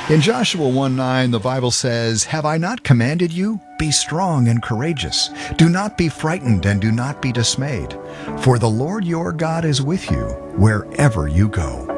In Joshua 1:9, the Bible says, "Have I not commanded you? Be strong and courageous. Do not be frightened and do not be dismayed. For the Lord your God is with you wherever you go."